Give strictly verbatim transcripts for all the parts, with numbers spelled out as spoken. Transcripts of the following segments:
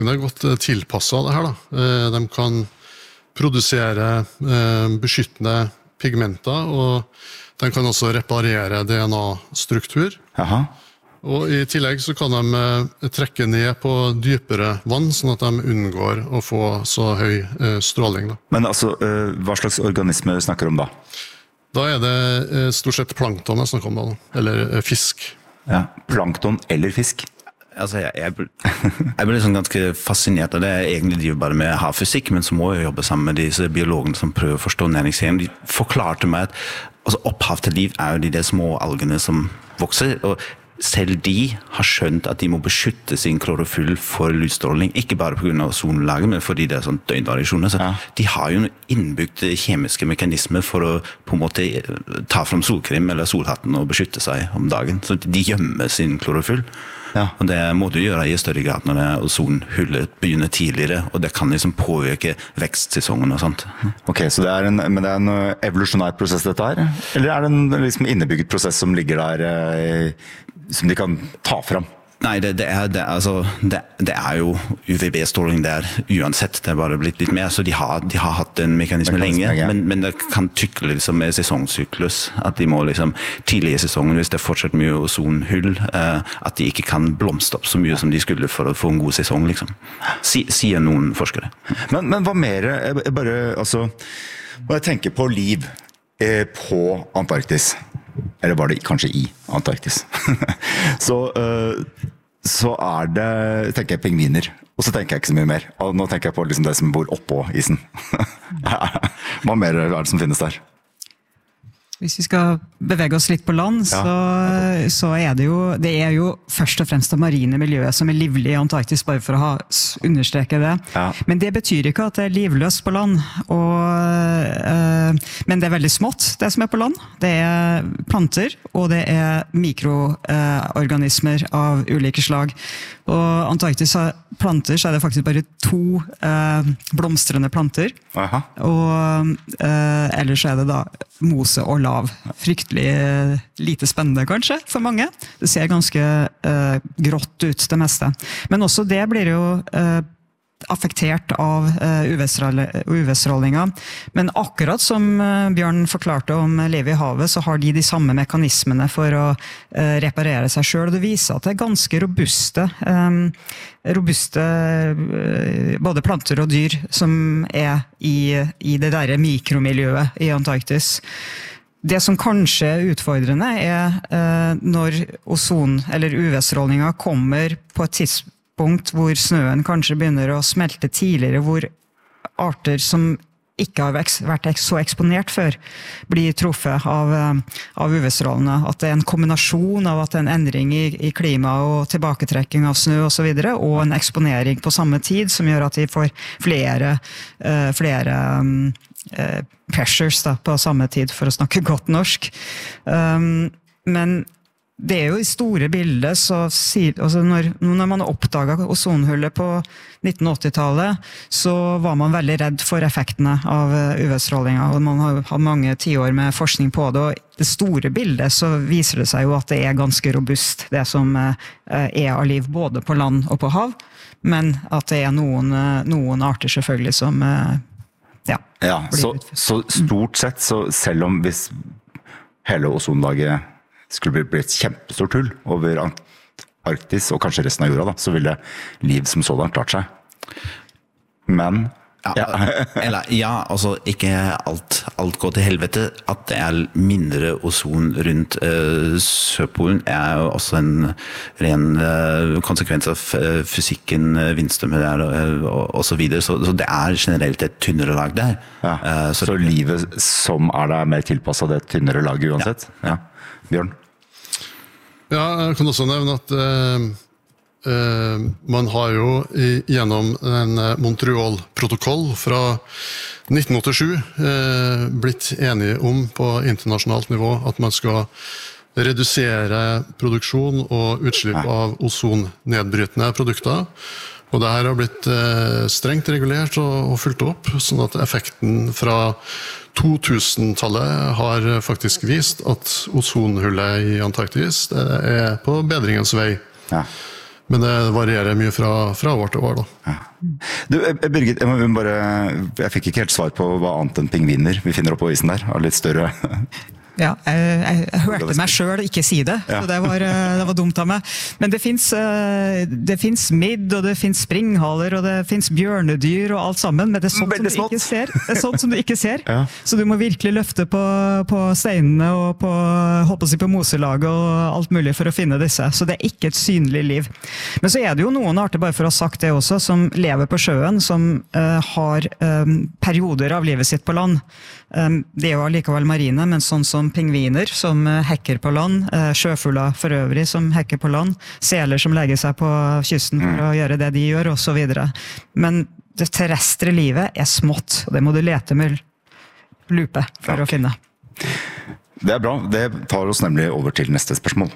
er godt tilpasset det her da. De kan produsere beskyttende pigmenter, og de kan også reparere D N A-struktur. Aha. Og i tillegg så kan de trekke ned på dypere vann, sånn at de unngår å få så høy stråling. Da. Men altså, hva slags organisme snakker om da? Da er det stort sett plankton jeg snakker om da, eller fisk. Ja, plankton eller fisk? Altså, jeg, jeg, jeg ble liksom ganske fascinert av det. Jeg egentlig driver bare med havfysikk, men så må jeg jobbe sammen med disse biologene som prøver å forstå næringskjeden. De forklarte meg at altså, opphav til liv er jo de, de små algene som vokser, og selv de har skjønt at de må beskytte sin klorofyll for lysstråling, ikke bare på grunn av ozonlaget, men fordi det er sånn døgnvariasjoner. Så ja. De har jo innbygd kjemiske mekanismer for å på en måte ta frem solkrem eller solhatten og beskytte seg om dagen. Så de gjemmer sin klorofyll. Ja. Og det må du gjøre i større grad når det ozonhullet begynner tidligere, og det kan liksom påvirke vekstsesongen og sånt. Ok, så det er en, men det er en evolusjonær prosess dette her? Eller er det en liksom innebygget prosess som ligger der, eh, som de kan ta frem? Nei, det, det, er, det, altså, det, det er jo U V B-stråling der uansett, det er bare blitt litt mer, så de har, de har hatt en mekanisme, mekanisme lenge, ja. men, men det kan tykle liksom med sesongsyklus, at de må liksom tidlig i sesongen, hvis det er fortsatt mye ozonhull, eh, at de ikke kan blomstre opp så mye som de skulle for å få en god sesong, liksom. Si, sier noen forskere. Men, men hva mer, jeg bare, altså, hva jeg tenker på liv eh, på Antarktis, eller var det kanskje i Antarktis, så, uh, så er det, tenker jeg, pingviner. Og så tenker jeg ikke så mye mer. Og nå tenker jeg på liksom det som bor oppå isen. Hva mer er det som finnes der? Hvis vi skal bevege oss litt på land, ja. så, så er det jo, det er jo først og fremst det marine miljøet som er livlig i Antarktis, bare for å ha, understreke det. Ja. Men det betyr ikke at det er livløst på land, og, øh, men det er veldig smått, det som er på land. Det er planter, og det er mikroorganismer øh, av ulike slag. Og Antarktis har planter, så er det faktisk bare to øh, blomstrende planter. Aha. Og øh, ellers er det da mose og lav. Fryktelig uh, lite spennende kanskje for mange. Det ser ganske uh, grått ut det meste. Men også det blir jo uh, affektert av uh, U V-strålinga. Men akkurat som uh, Bjørn forklarte om livet i havet, så har de de samme mekanismene for å uh, reparere seg selv. Og det viser at det er ganske robuste, um, robuste uh, både planter og dyr som er i, i det der mikromiljøet i Antarktis. Det som kanskje er utfordrende er eh, når ozon eller U V-strålinga kommer på et tidspunkt hvor snøen kanskje begynner å smelte tidligere, hvor arter som ikke har vært så eksponert før blir truffet av, av U V-strålene. At det er en kombinasjon av at det er en endring i, i klima og tilbaketrekking av snø og så videre, og en eksponering på samme tid som gjør at de får flere, eh, flere eh, pressures da, på samme tid, for å snakke godt norsk. Um, men det er jo i store bilder, så altså når, når man oppdaget ozonhullet på nitten åtti-tallet, så var man veldig redd for effektene av U V-strålinga, og man har hatt mange tiår med forskning på det, og det store bildet så viser det seg jo at det er ganske robust, det som er av liv både på land og på hav, men at det er noen, noen arter selvfølgelig som Ja, ja så, så stort sett, så selv om hvis hele ozonlaget skulle bli et kjempestort hull over Arktis og kanskje resten av jorda, da, så ville liv som sådan klart seg. Men Ja, ja. eller, ja, altså ikke alt, alt går til helvete. At det er mindre ozon rundt uh, Sørpolen er jo også en ren uh, konsekvens av uh, fysikken, uh, vindstrømmer der uh, og, og så videre. Så, så det er generelt et tynnere lag der. Ja. Uh, så, så livet som er der mer tilpasset det tynnere laget uansett? Ja. Ja. Bjørn? Ja, jeg kan også nevne at uh, uh, man har jo i, gjennom en Montreal-protokoll fra nitten åttisju uh, blitt enige om på internasjonalt nivå at man skal redusere produksjon og utslipp av ozonnedbrytende produkter. Og det her har blitt uh, strengt regulert og, og fulgt opp, sånn at effekten fra to tusen-tallet har faktisk vist at ozonhullet i Antarktis det er på bedringens vei. Ja. Men det varierer mye fra, fra år til år da. Ja. Du, Birgit, jeg, må bare, jeg fikk ikke helt svar på hva annet enn pingviner vi finner oppe på isen der, av litt større... Ja, jeg, jeg, jeg hørte meg selv ikke si det, ja. Så det var, det var dumt av meg. Men det finnes, det finnes midd, og det finnes springhaler, og det finnes bjørnedyr og alt sammen, men det er sånt, som du, ikke ser, det er sånt som du ikke ser. Ja. Så du må virkelig løfte på, på steinene og på, håper å si, på moselaget og alt mulig for å finne disse. Så det er ikke et synlig liv. Men så er det jo noen arter, bare for å ha sagt det også, som lever på sjøen, som uh, har um, perioder av livet sitt på land. Um, det er jo allikevel marine, men sånn som pingviner som uh, hekker på land, uh, sjøfugler for øvrig som hekker på land, seler som legger seg på kysten for mm. å gjøre det de gjør, og så videre. Men det terrestre livet er smått, og det må du lete med lupe for okay. å finne. Det er bra. Det tar oss nemlig over til neste spørsmål.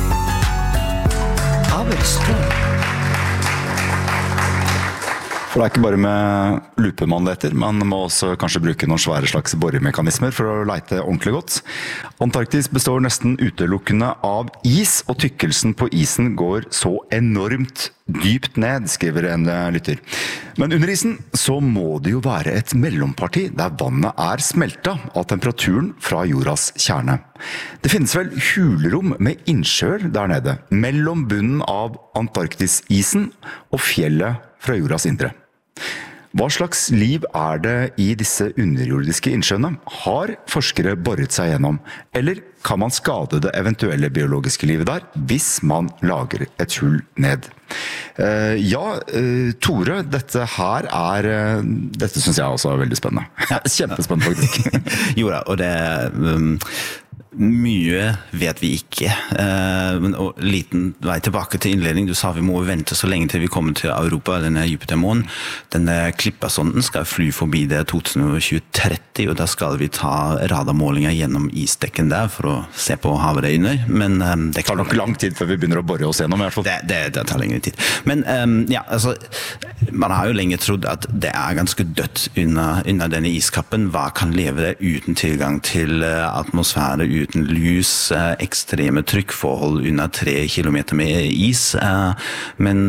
For det er ikke bare med lupe man leter, man må også kanskje bruke noen svære slags boremekanismer for å leite ordentlig godt. Antarktis består nesten utelukkende av is, og tykkelsen på isen går så enormt dypt ned, skriver en lytter. Men under isen så må det jo være et mellomparti der vannet er smelta av temperaturen fra jordas kjerne. Det finnes vel hulrom med innsjøer der nede, mellom bunnen av Antarktisisen og fjellet fra jordas indre. Hva slags liv er det i disse underjordiske innsjøene? Har forskere boret seg gjennom? Eller kan man skade det eventuelle biologiske livet der hvis man lager et hull ned? Uh, ja, uh, Tore, dette her er uh, dette synes jeg også er veldig spennende. Ja, kjempespennende faktisk. Jo da, og det um mye vet vi ikke, men og liten vei tilbake til innledning. Du sa vi må vente så lenge til vi kommer til Europa, denne Jupitermånen. Denne klippasonden skal fly forbi det tjue tretti, og da skal vi ta radarmålinger gjennom isdekken der for å se på havet det under. Men det tar nok lang tid før vi begynner å bore oss gjennom i hvert fall. Det, det, det tar lengre tid. Men ja, altså, man har jo lenge trodd at det er ganske dødt under, under denne iskappen. Hva kan leve der uten tilgang til atmosfære, uten lys, ekstreme trykkforhold under tre kilometer med is. Men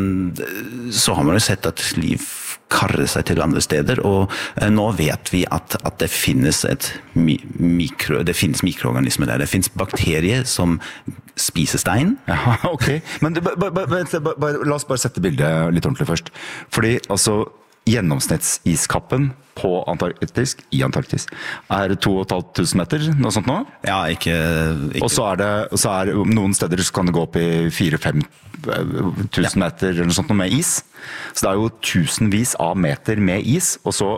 så har man jo sett at liv karrer seg til andre steder, og nå vet vi at, at det finnes et mikro, det finnes mikroorganismer der. Det finnes bakterier som spiser stein. Ja, ok. Men det, bare, bare, bare, la oss bare sette bildet litt ordentlig først. Fordi, altså, gjennomsnittskiskappen på Antarktis, i Antarktis, er to og et halvt tusen meter, noe sånt nå? Ja, ikke... ikke. Og så er det, så er noen steder så kan det gå opp i fire-fem tusen meter eller noe sånt med is. Så det er jo tusenvis av meter med is, og så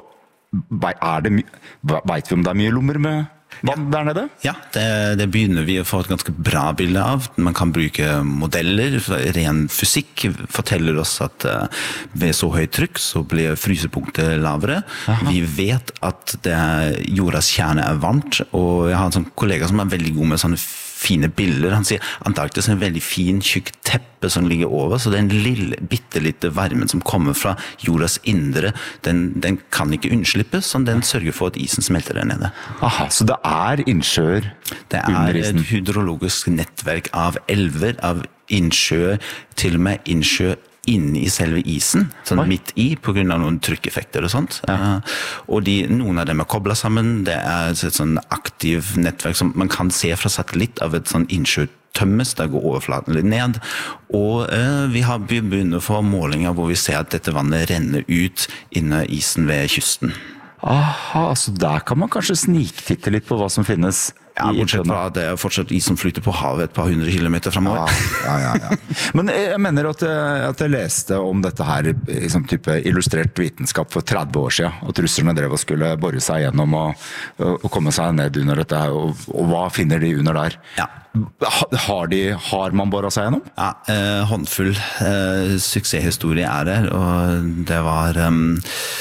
er det, vet vi om det er mye lommer med vann der nede? Ja, det, det begynner vi å få et ganske bra bilde av. Man kan bruke modeller, ren fysikk forteller oss at uh, ved så høyt trykk så blir frysepunktet lavere. Aha. Vi vet at det er, jordas kjerne er varmt, og jeg har en sånn kollega som er veldig god med sånne fine bilder. Han sier Antarktis er en veldig fin, tjukk teppe som ligger over, så den lille, bittelite varmen som kommer fra jordas indre, den, den kan ikke unnslippes, så den sørger for at isen smelter der nede. Aha, så det er innsjøer under isen? Det er et hydrologisk nettverk av elver, av innsjøer, til og med innsjø inne i selve isen, sånn midt i, på grunn av noen trykkeffekter og sånt. Ja. Uh, og de, noen av dem er koblet sammen. Det er et sånn aktiv nettverk som man kan se fra satellitt av et sånn innsjø tømmes, der går overflaten litt ned. Og uh, vi har begynt å få målinger hvor vi ser at dette vannet renner ut inne i isen ved kysten. Aha, så der kan man kanskje sniktitte litt på hva som finnes. Ja, bortsett fra at det er fortsatt is som flyter på havet et par hundre kilometer fremover. Ja, ja, ja, ja. Men jeg mener at jeg, at jeg leste om dette her i sånn type illustrert vitenskap for tretti år siden, at russerne drev og skulle bore seg gjennom og, og komme seg ned under dette her, og, og hva finner de under der? Ja. Har, de, har man boret seg gjennom? Ja, eh, håndfull eh, suksesshistorie er det, og det var um,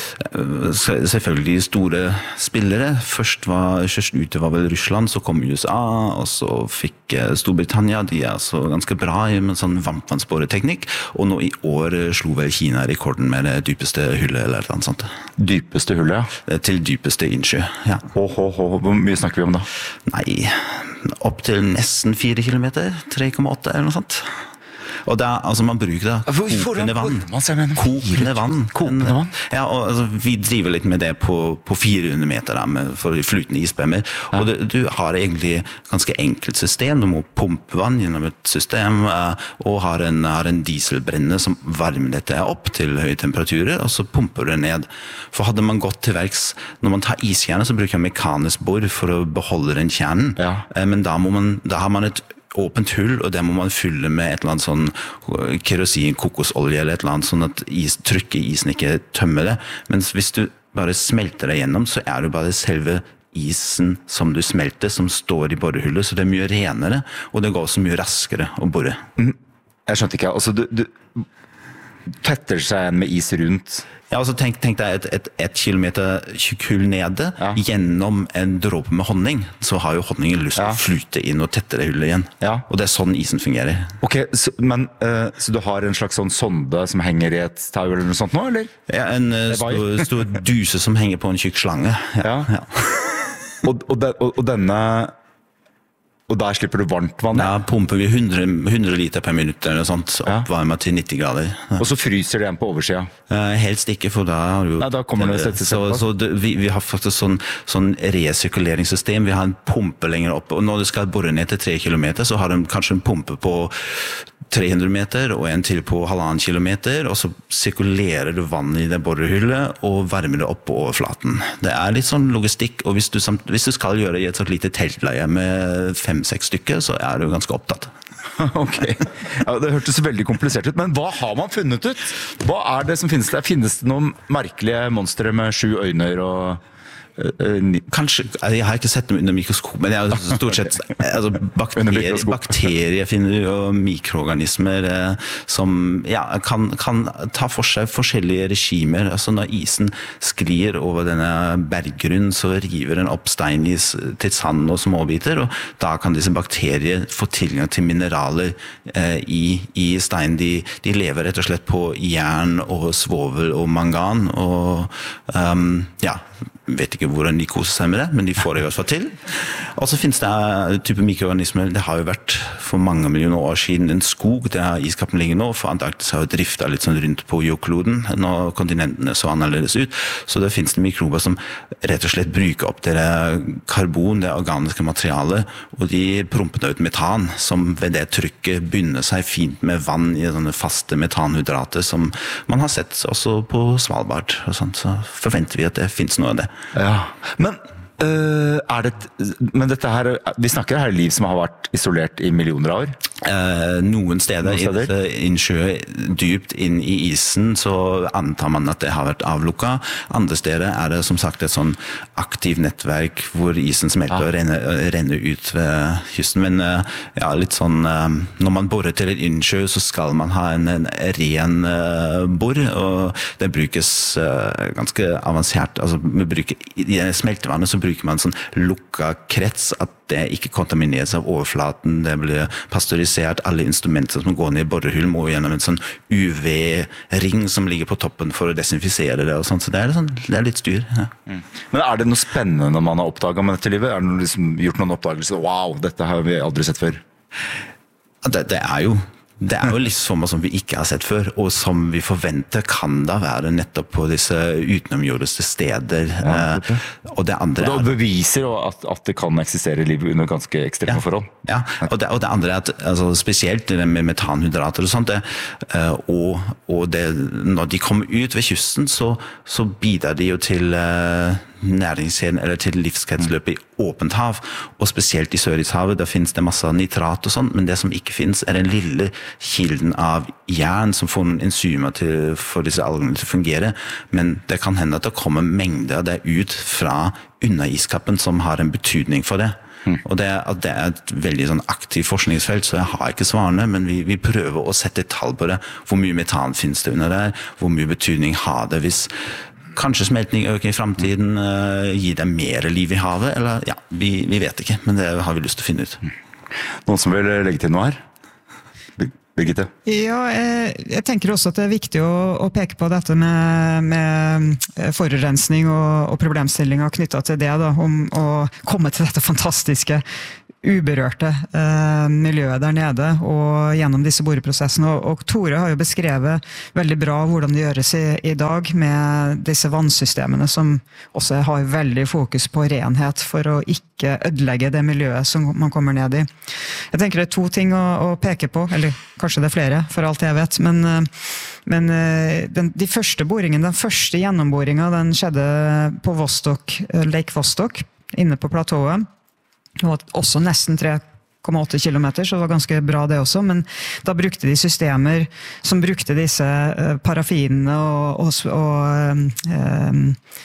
selvfølgelig store spillere. Først, var, først ute var vel Russland, så kom U S A, og så fikk eh, Storbritannia, de er så ganske bra med sånn varmtvannsboreteknikk, og nå i år slo vel Kina rekorden med det dypeste hullet, eller noe sånt. Dypeste hullet, ja? Til dypeste innsjø, ja. Ho, ho, ho. Hvor mye snakker vi om da? Nei, opp til nesten fire kilometer, tre komma åtte eller noe sånt. Og det er, altså man bruker det kokende vann. Kokende vann. Kokende vann? Ja, og altså, vi driver litt med det på, på fire hundre meter da, med, for flytende isbemmer. Ja. Og det, du har egentlig ganske enkelt system. Du må pumpe vann gjennom et system, uh, og har en, har en dieselbrenne som varmer dette opp til høye temperaturer, og så pumper du det ned. For hadde man gått til verks, når man tar iskjerner, så bruker man mekanisk bor for å beholde den kjernen. Ja. Uh, men da, må man, da har man et åpent hull, og det må man fylle med et eller annet sånn kerosin, kokosolje eller et eller annet, sånn at is, trykket i isen ikke tømmer det. Mens hvis du bare smelter det gjennom, så er det bare selve isen som du smelter, som står i borehullet, så det er mye renere, og det går også mye raskere å bore. Mm. Jeg skjønte ikke, altså du, du tetter seg med is rundt. Ja, altså tenk, tenk deg et, et, et kilometer tjukk hull nede, ja. Gjennom en dråpe med honning, så har jo honningen lyst til ja. Å flyte inn og tette det hullet igjen. Ja. Og det er sånn isen fungerer. Ok, så, men uh, så du har en slags sånn sonde som henger i et tau eller noe sånt nå, eller? Ja, en uh, stor, stor duse som henger på en tjukk slange. Ja. Ja. og, og, de, og, og denne... Og der slipper du varmt vann? Ja, pumper vi hundre, hundre liter per minutt eller sånt, oppvarmet til nitti grader. Ja. Og så fryser det igjen på oversida? Eh, helst ikke, for da har du... Nei, da kommer det sett til sett på. Så, så det, vi, vi har faktisk sånn, sånn resirkuleringssystem, vi har en pumpe lenger opp, og når du skal bore ned til tre kilometer, så har de kanskje en pumpe på tre hundre meter, og en til på halvannen kilometer, og så sirkulerer du vann i det borehullet, og varmer det opp på overflaten. Det er litt sånn logistikk, og hvis du, hvis du skal gjøre det i et sånt lite teltleie med fem seks stykker, så er du ganske opptatt. Ok, ja, det hørtes veldig komplisert ut, men hva har man funnet ut? Hva er det som finnes der? Finnes det noen merkelige monstre med sju øyner og... Kanskje, jeg har ikke sett dem under mikroskop, men det er stort sett altså, bakterier, bakterier finner du, og mikroorganismer eh, som ja, kan, kan ta for seg forskjellige regimer. Altså når isen sklir over denne berggrunnen, så river den opp steinis til sand og småbiter, og da kan disse bakterier få tilgang til mineraler eh, i, i stein. De, de lever rett og slett på jern og svovel og mangan, og um, ja, vet ikke hvordan de koser seg med det, men de får det i hvert fall til. Og så finnes det type mikroorganismer, det har jo vært for mange millioner år siden en skog, der iskappen ligger nå, for Antarktis har jo driftet litt sånn rundt på jordkloden, når kontinentene så annerledes ut, så det finnes det mikrober som rett og slett bruker opp det karbon, det organiske materialet, og de prumper ut metan, som ved det trykket begynner seg fint med vann i sånne faste metanhydrater, som man har sett også på Svalbard, og sånt, så forventer vi at det finnes noe av det. Ja, men uh, er det, men dette her, vi snakker her liv som har vært isolert i millioner av år? Uh, noen steder, noen steder? I et innsjø dypt inn i isen, så antar man at det har vært avlukket. Andre steder er det som sagt et sånn aktiv nettverk hvor isen smelter ja. Og renner, renner ut ved kysten. Men uh, ja, litt sånn, uh, når man borer til et innsjø, så skal man ha en, en ren uh, bor, og det brukes uh, ganske avansert, altså vi bruker, i smeltevannet så bruker man sånn lukket krets, at det ikke kontamineres av overflaten, det blir pasteurisert, alle instrumenter som går ned i borehull må gjennom en sånn U V-ring som ligger på toppen for å desinfisere det og sånt, så det er, sånn, det er litt styr. Ja. Mm. Men er det noe spennende når man har oppdaget med dette livet? Er det liksom gjort noen oppdagelser? Wow, dette har vi aldri sett før. Det, det er jo Det er jo liksom som vi ikke har sett før, og som vi forventer kan da være nettopp på disse utenomjordiske steder. Ja, eh, og det andre og det beviser jo at, at det kan eksistere liv under ganske ekstreme ja, forhold. Ja, og det, og det andre er at altså, spesielt det med metanhydrater og sånt, det, eh, og, og det, når de kommer ut ved kysten, så, så bidrar de jo til eh, næringskjeden eller til livskretsløpet i åpent hav, og spesielt i Sørishavet, der finnes det masse nitrat og sånt, men det som ikke finnes er den lille kilden av jern som får noen enzymer til, for disse algene til å fungere, men det kan hende at det kommer mengder der ut fra underiskappen som har en betydning for det. Mm. Og det er, det er et veldig sånn aktiv forskningsfelt, så jeg har ikke svarene, men vi, vi prøver å sette et tall på det. Hvor mye metan finnes det under der? Hvor mye betydning har det hvis kanskje smeltning øker i fremtiden, uh, gir det mer liv i havet, eller ja, vi, vi vet ikke, men det har vi lyst til å finne ut. Noen som vil legge til noe her? Birgitte? Ja, jeg, jeg tenker også at det er viktig å, å peke på dette med, med forurensning og, og problemstillinger knyttet til det, da, om å komme til dette fantastiske uberørte eh, miljøet der nede og gjennom disse boreprosessene. Og, og Tore har jo beskrevet veldig bra hvordan det gjøres i, i dag med disse vannsystemene som også har veldig fokus på renhet for å ikke ødelegge det miljøet som man kommer ned i. Jeg tenker det er to ting å, å peke på, eller kanskje det er flere for alt jeg vet, men, men den, de første boringene, den første gjennomboringen, den skjedde på Vostok, Lake Vostok, inne på platået. Det var også nesten tre komma åtte kilometer, så det var ganske bra det også, men da brukte de systemer som brukte disse parafinene og, og, og um,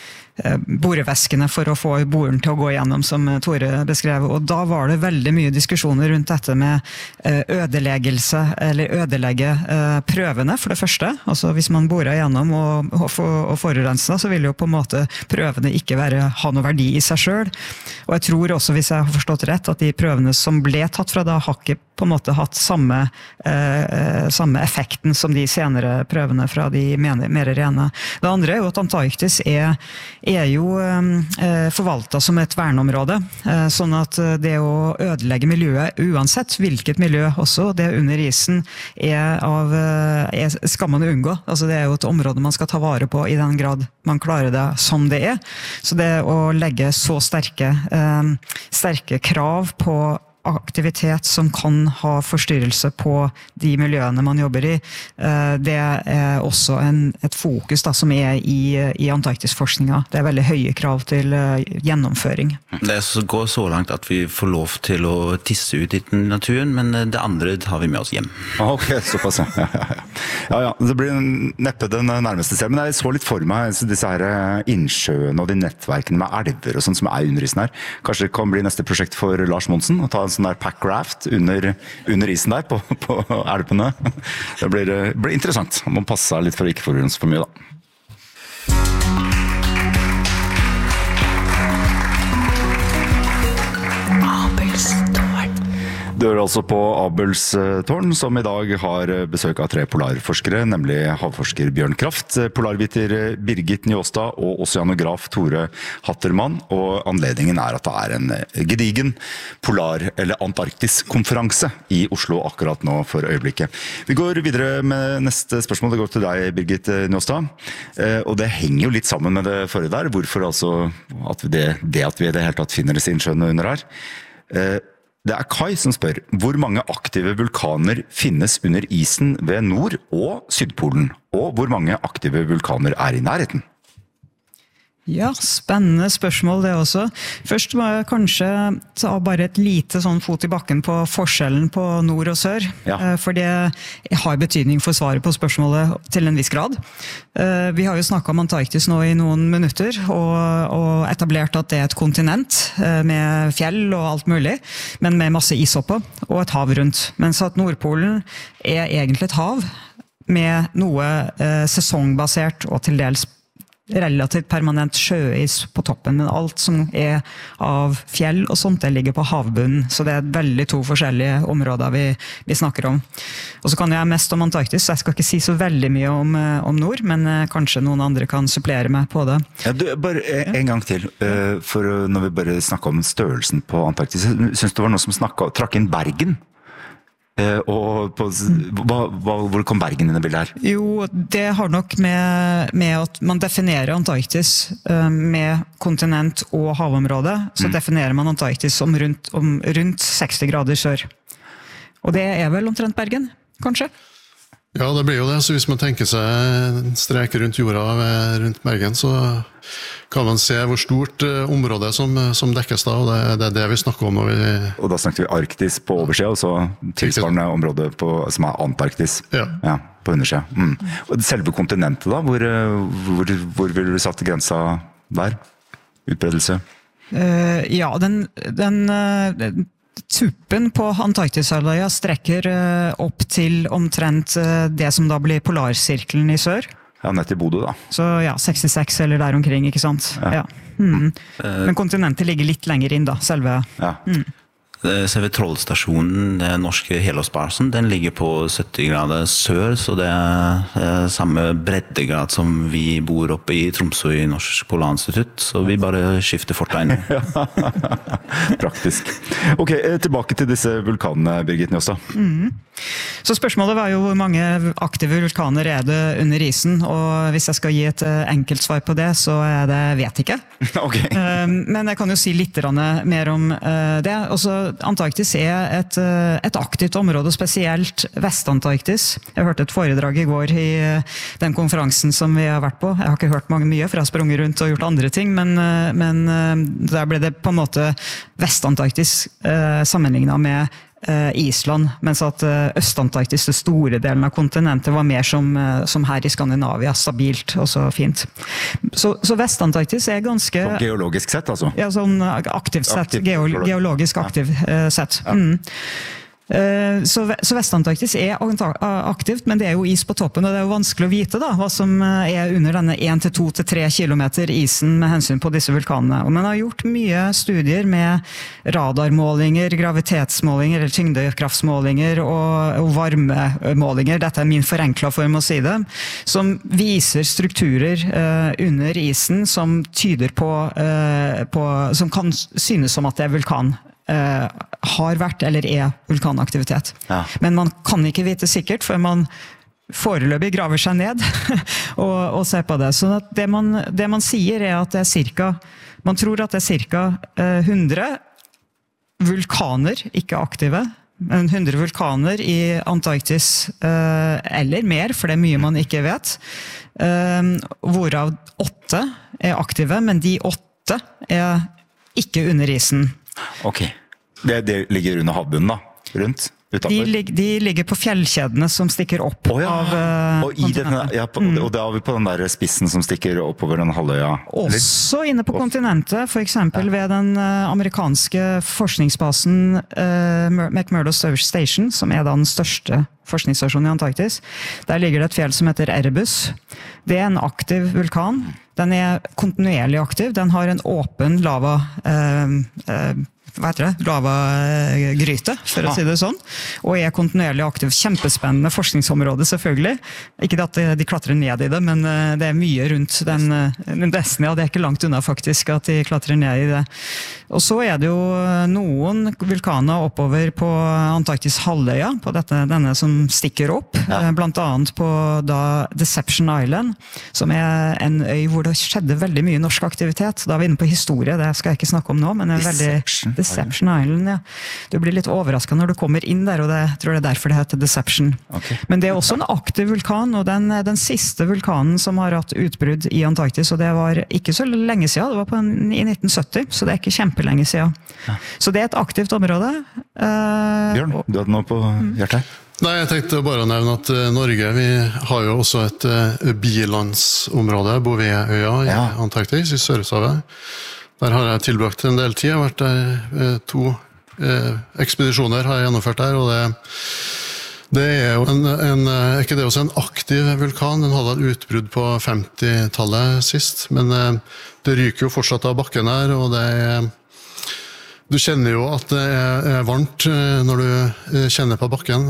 boreveskene for å få boren til å gå gjennom, som Tore beskrev. Og da var det veldig mye diskusjoner rundt dette med ødeleggelse, eller ødelegge prøvene, for det første. Altså hvis man borer gjennom og, og, og forurenser, så vil jo på en måte prøvene ikke være, ha noe verdi i seg selv. Og jeg tror også, hvis jeg har forstått rett, at de prøvene som ble tatt fra da, har ikke på en måte hatt samme, eh, samme effekten som de senere prøvene fra de mer, mer rene. Det andre er jo at Antarktis er er jo eh, forvaltet som et verneområde, eh, sånn at det å ødelegge miljøet, uansett hvilket miljø også, det under isen, er av, er, skal man unngå. Altså det er jo et område man skal ta vare på i den grad man klarer det som det er. Så det å legge så sterke, eh, sterke krav på aktivitet som kan ha forstyrrelse på de miljøene man jobber i, det er også en, et fokus da, som er i, i Antarktis-forskninga. Det er veldig høye krav til gjennomføring. Det går så langt at vi får lov til å tisse ut i naturen, men det andre har vi med oss hjem. Ok, såpass, ja. Ja, ja. Ja, ja. Det blir neppe den nærmeste selv, men jeg så litt for meg disse her innsjøene og de nettverkene med elver og sånt som er under isen her. Kanskje det kan bli neste prosjekt for Lars Monsen å ta en sånn der packraft under, under isen der på, på elpene. Det blir, blir interessant. Man må passe seg litt for å ikke forurense for mye da. Du hører altså på Abels tårn, som i dag har besøk av tre polarforskere, nemlig havforsker Bjørn Kraft, polarviter Birgit Njåstad og oceanograf Tore Hattermann. Og anledningen er at det er en gedigen polar- eller Antarktis-konferanse i Oslo akkurat nå for øyeblikket. Vi går videre med neste spørsmål. Det går til deg, Birgit Njåstad. Og det henger jo litt sammen med det forrige der. Hvorfor altså at det, det at vi i det hele tatt finner disse innsjøene under her? Det er Kai som spør, hvor mange aktive vulkaner finnes under isen ved Nord- og Sydpolen, og hvor mange aktive vulkaner er i nærheten? Ja, spennende spørsmål det også. Først må jeg kanskje ta bare et lite sånn fot i bakken på forskjellen på nord og sør, ja. For det har betydning for svaret på spørsmålet til en viss grad. Vi har jo snakket om Antarktis nå i noen minutter, og, og etablert at det er et kontinent med fjell og alt mulig, men med masse is oppe og et hav rundt. Mens at Nordpolen er egentlig et hav med noe eh, sesongbasert og til dels relativt permanent sjøis på toppen, men alt som er av fjell og sånt, det ligger på havbunnen, så det er veldig to forskjellige områder vi, vi snakker om. Og så kan jeg mest om Antarktis, så jeg skal ikke si så veldig mye om, om nord, men kanskje noen andre kan supplere meg på det. Ja, du, bare en gang til, for når vi bare snakker om størrelsen på Antarktis, synes du det var noe som snakket, trakk inn Bergen? Uh, og på, hva, hva, hvor kom Bergen inn i bildet her? Jo, det har nok med, med at man definerer Antarktis uh, med kontinent og havområde, så mm. definerer man Antarktis om rundt, om rundt seksti grader sør. Og det er vel omtrent Bergen, kanskje? Ja, det blir jo det. Så hvis man tenker seg streker rundt jorda rundt Bergen, så kan man se hvor stort område som, som dekkes da, og det, det er det vi snakker om. Når vi og da snakker vi Arktis på oversida, og så tilsvarende område på, som er Antarktis ja. Ja, på undersida. Mm. Og selve kontinentet da, hvor, hvor, hvor vil du satt grensa der? Utbredelse? Uh, ja, den... den uh, Tuppen på Antarktishalvøya strekker opp til omtrent det som da blir polarsirkelen i sør. Ja, nett i Bodø da. Så ja, sekstiseks eller der omkring, ikke sant? Ja. Ja. Mm. Men kontinentet ligger litt lenger inn da, selve. Ja. Mm. ser vi Trollstasjonen, den norske helårsbasen, den ligger på sytti grader sør, så det er samme breddegrad som vi bor oppe i Tromsø i Norsk Polarinstitutt, så vi bare skifter fortegn. Praktisk. Ok, tilbake til disse vulkanene, Birgit Njåstad. Mm. Så spørsmålet var jo hvor mange aktive vulkaner er det under isen, og hvis jeg skal gi et enkelt svar på det, så er det vet ikke. Okay. Men jeg kan jo si litt mer om det. Også Antarktis er et, et aktivt område, spesielt Vest-Antarktis. Jeg hørte et foredrag i går i den konferansen som vi har vært på. Jeg har ikke hørt mange mye, for jeg har sprunget rundt og gjort andre ting, men, men der ble det på en måte Vest-Antarktis sammenlignet med Island, mens at Øst-Antarktis, det store delen av kontinentet, var mer som, som her i Skandinavia, stabilt og så fint. Så, så Vest-Antarktis er ganske... Så geologisk sett, altså? Ja, sånn aktivt sett, Aktiv, geo, geologisk aktiv ja. sett. Ja. Mm. Så, så Vest-Antarktis er aktivt, men det er jo is på toppen, og det er jo vanskelig å vite da, hva som er under denne en til to til tre kilometer isen med hensyn på disse vulkanene. Og man har gjort mye studier med radarmålinger, gravitetsmålinger, eller tyngdekraftsmålinger og, og varmemålinger, dette er min forenklet form å si det, som viser strukturer uh, under isen som tyder på, uh, på, som kan synes som at det er vulkan. Uh, har vært eller er vulkanaktivitet. Ja. Men man kan ikke vite sikkert før man foreløpig graver seg ned og, og ser på det. Så det man, det man sier er at det er cirka, man tror at det er cirka uh, hundre vulkaner, ikke aktive, men hundre vulkaner i Antarktis, uh, eller mer, for det er mye man ikke vet, uh, hvorav åtte er aktive, men de åtte er ikke under isen. Ok. Det, det ligger under havbunnen da, rundt? De, lig, de ligger på fjellkjedene som stikker opp oh, ja. av uh, og, i denne, ja, på, mm. og da er vi på den der spissen som stikker oppover den halvøya. Også inne på kontinentet, for eksempel ved den uh, amerikanske forskningsbasen uh, McMurdo Station, som er da den største forskningsstasjonen i Antarktis. Der ligger det et fjell som heter Erebus. Det er en aktiv vulkan. Den er kontinuerlig aktiv. Den har en åpen lava uh, uh, hva heter det? Lavagryte, for å si det sånn. Og er kontinuerlig aktiv. Kjempespennende forskningsområde, selvfølgelig. Ikke at de klatrer ned i det, men det er mye rundt den Desnia. Det er ikke langt unna faktisk at de klatrer ned i det. Og så er det jo noen vulkaner oppover på Antarktis halvøya, på dette, denne som stikker opp. Ja. Blant annet på da Deception Island, som er en øy hvor det skjedde veldig mye norsk aktivitet. Da er vi inne på historie, det skal jeg ikke snakke om nå, men det er veldig... Deception Island, ja. Du blir litt overrasket når du kommer inn der, og det, jeg tror det er derfor det heter Deception. Okay. Men det er også en aktiv vulkan, og den, den siste vulkanen som har hatt utbrudd i Antarktis, og det var ikke så lenge siden, det var på en, i nitten sytti, så det er ikke kjempelenge siden. Ja. Så det er et aktivt område. Uh, Bjørn, du hadde noe på hjertet? Nei, jeg tenkte bare å nevne at Norge, vi har jo også et uh, bilandsområde, Bouvetøya i ja. Antarktis, i Sørøsthavet. Der har jeg tilbrakt en del tid. Jeg har vært der to eh, ekspedisjoner har jeg gjennomført der, og det, det er jo en, en, er ikke det også en aktiv vulkan? Den hadde et utbrudd på femtitallet sist, men eh, det ryker jo fortsatt av bakken her, og det er, du kjenner jo at det er, er varmt når du kjenner på bakken,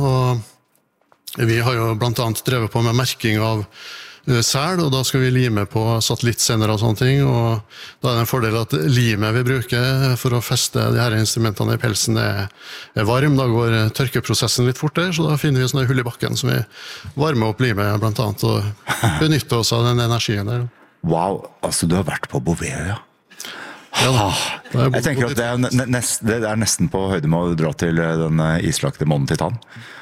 og vi har jo blant annet drevet på med merking av sel, og da skal vi lime på satellittsender og sånne ting, og da er det en fordel at limet vi bruker for å feste de her instrumentene i pelsen er, er varm. Da går tørkeprosessen litt fortere, så da finner vi sånne hull i bakken som vi varmer opp limet blant annet, og benytter oss av den energien der. Wow, altså du har vært på Bouvetøya. Ja, da. Jeg tenker at det er, nest, det er nesten på høyde med å dra til den islagte månen Titan.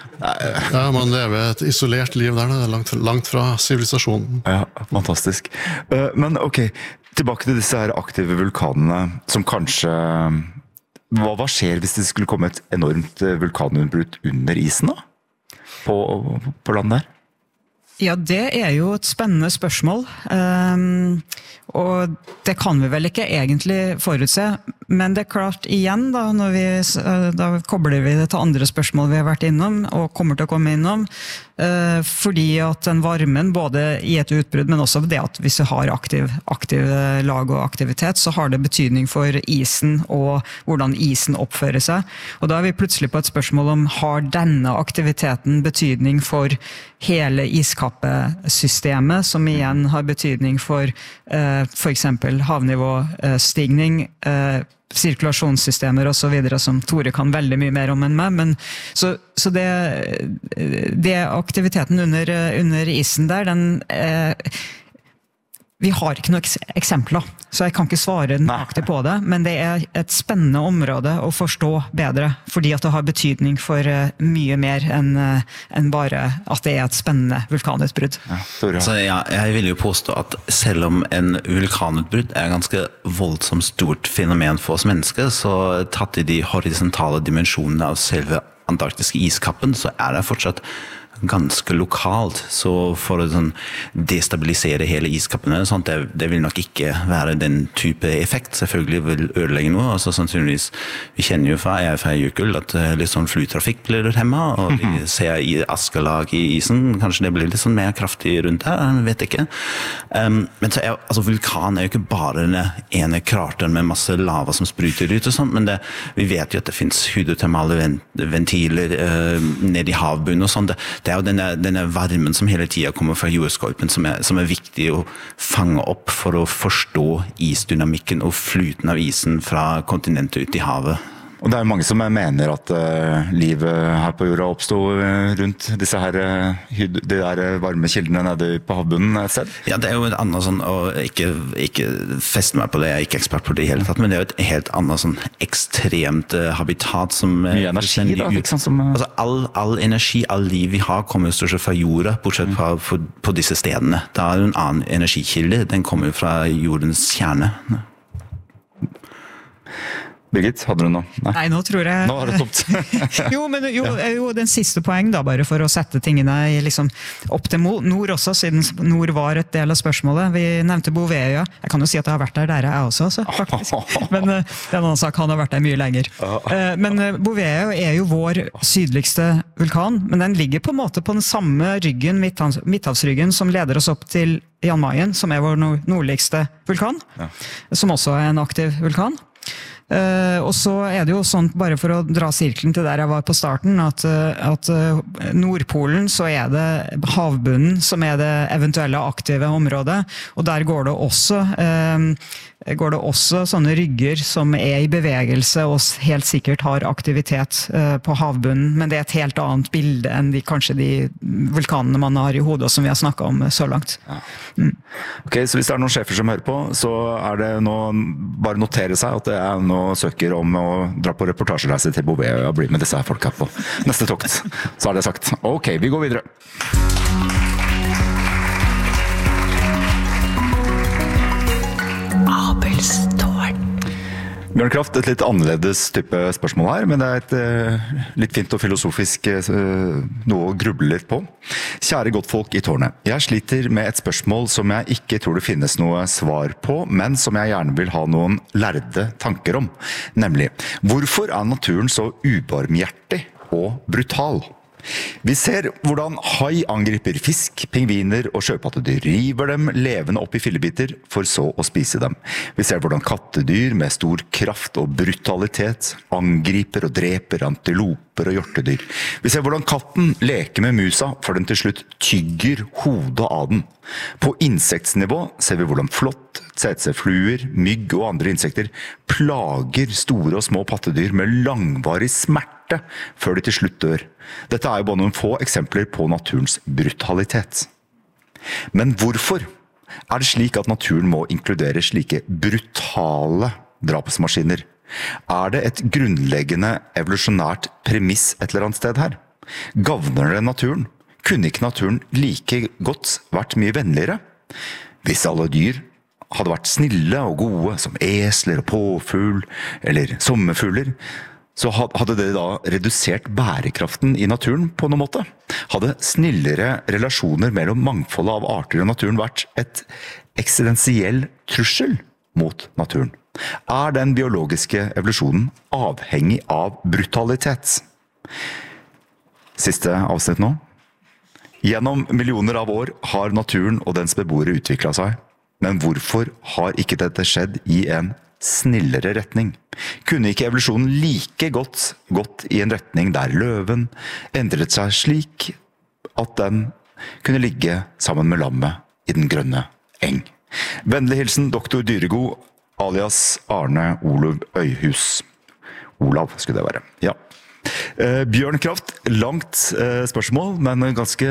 Ja, man lever et isolert liv der, det er langt, langt fra sivilisasjonen. Ja, fantastisk. Men ok, tilbake til disse her aktive vulkanene, som kanskje... Hva, hva skjer hvis det skulle komme et enormt vulkanutbrudd under isen da? På, på land der? Ja, det er jo et spennende spørsmål, um, og det kan vi vel ikke egentlig forutse, men det er klart igjen da, når vi, da kobler vi det til andre spørsmål vi har vært innom, og kommer til å komme innom, eh, fordi at den varmen, både i et utbrudd, men også det at hvis vi har aktiv, aktiv lag og aktivitet, så har det betydning for isen og hvordan isen oppfører seg. Og da er vi plutselig på et spørsmål om, har denne aktiviteten betydning for hele iskappesystemet, som igjen har betydning for eh, for eksempel havnivåstigning, eh, sirkulasjonssystemer og så videre, som Tore kan veldig mye mer om enn meg, men så, så det, det aktiviteten under, under isen der, den eh, vi har ikke noen eksempler, så jeg kan ikke svare nøyaktig på det, men det er et spennende område å forstå bedre, fordi at det har betydning for mye mer enn, enn bare at det er et spennende vulkanutbrudd. Ja, så ja, jeg vil jo påstå at selv om en vulkanutbrudd er ganske voldsomt stort fenomen for oss mennesker, så tatt i de horisontale dimensjonene av selve antarktiske iskappen, så er det fortsatt ganske lokalt, så for å sånn destabilisere hele iskappene, sånt, det, det vil nok ikke være den type effekt, selvfølgelig vil ødelegge noe, altså sannsynligvis, vi kjenner jo fra, jeg er fra Jøkul, at litt sånn flytrafikk blir det hjemme, og vi ser i askelag i isen, kanskje det blir litt sånn mer kraftig rundt her, jeg vet ikke. Um, men så er, altså, vulkan er jo ikke bare den ene krateren med masse lava som spruter ut og sånt, men det, vi vet jo at det finnes hydrotermale ventiler uh, ned i havbunnen og sånt, det, det er jo denne, denne varmen som hele tiden kommer fra jordskorpen som er, som er viktig å fange opp for å forstå isdynamikken og flyten av isen fra kontinentet ut i havet. Og det er jo mange som mener at uh, livet her på jorda oppstod uh, rundt disse her, uh, de der varme kildene nede på havbunnen et sted. Ja, det er jo et annet sånn, og ikke, ikke feste meg på det, jeg er ikke ekspert på det i hele tatt, men det er jo et helt annet sånn ekstremt uh, habitat som... Uh, Mye energi da, ikke sant? Som, uh... Altså all, all energi, all liv vi har kommer jo stort sett fra jorda, bortsett fra på, på disse stedene. Da er det en annen energikilde, den kommer jo fra jordens kjerne. Birgit, hadde du noe? Nei, Nei nå tror jeg... Nå er det tomt. jo, men jo, jo, den siste poeng da, bare for å sette tingene liksom, opp til nord også, siden nord var et del av spørsmålet. Vi nevnte Bouvetøya. Jeg kan jo si at jeg har vært der der jeg også, så, faktisk. Men uh, det er en annen sak, han har vært der mye lenger. Uh, men uh, Bouvetøya er jo vår sydligste vulkan, men den ligger på en måte på den samme ryggen, Midthavs, Midthavsryggen, som leder oss opp til Jan Mayen, som er vår nordligste vulkan, ja. Som også er en aktiv vulkan. Uh, og så er det jo sånn, bare for å dra sirkelen til der jeg var på starten, at, uh, at uh, Nordpolen så er det havbunnen som er det eventuelle aktive området, og der går det også uh, går det også sånne rygger som er i bevegelse og helt sikkert har aktivitet uh, på havbunnen, men det er et helt annet bilde enn de, kanskje de vulkanene man har i hodet som vi har snakket om så langt. Ja. Mm. Ok, så hvis det er noen sjefer som hører på, så er det nå bare notere seg at det er nå søker om å dra på reportasjereise til Bouvetøya og bli med disse her folka på neste tokt. Så er det sagt. Ok, vi går videre. Bjørn Kraft, et litt annerledes type spørsmål her, men det er et uh, litt fint og filosofisk uh, noe å gruble litt på. Kjære godtfolk i tårnet, jeg sliter med et spørsmål som jeg ikke tror det finnes noe svar på, men som jeg gjerne vil ha noen lærde tanker om. Nemlig, hvorfor er naturen så ubarmhjertig og brutal? Vi ser hvordan hai angriper fisk, pingviner og sjøpattedyr, river dem levende opp i fillebiter for så å spise dem. Vi ser hvordan kattedyr med stor kraft og brutalitet angriper og dreper antiloper og hjortedyr. Vi ser hvordan katten leker med musa for den til slutt tygger hodet av den. På insektsnivå ser vi hvordan flått, tsetsefluer, mygg og andre insekter plager store og små pattedyr med langvarig smerte før de til slutt dør. Dette er jo bare noen få eksempler på naturens brutalitet. Men hvorfor er det slik at naturen må inkludere slike brutale drapsmaskiner? Er det et grunnleggende evolusjonært premiss et eller annet sted her? Gagner det naturen? Kunne ikke naturen like godt vært mye vennligere? Hvis alle dyr hadde vært snille og gode, som esler og påfugl, eller sommerfugler, så hadde det da redusert bærekraften i naturen på noen måte. Hadde snillere relasjoner mellom mangfoldet av arter i naturen vært et eksistensiell trussel mot naturen? Er den biologiske evolusjonen avhengig av brutalitet? Siste avsnitt nå. Gjennom millioner av år har naturen og dens beboere utviklet seg. Men hvorfor har ikke dette skjedd i en snillere retning? Kunne ikke evolusjonen like godt gått i en retning der løven endret seg slik at den kunne ligge sammen med lammet i den grønne eng? Vennlig hilsen doktor Dyregod alias Arne Olav Øyhus. Olav skulle det være, ja. Eh, Bjørn Kraft, langt eh, spørsmål, men ganske,